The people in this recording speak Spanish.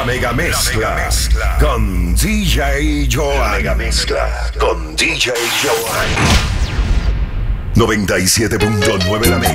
mega mezcla con DJ Joan. La mega mezcla con DJ Joan. 97.9 la mega.